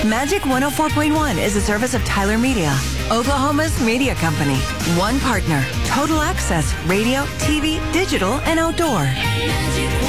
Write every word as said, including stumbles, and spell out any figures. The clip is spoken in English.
Magic one oh four point one is a service of Tyler Media, Oklahoma's media company. One partner, total access, radio, T V, digital, and outdoor.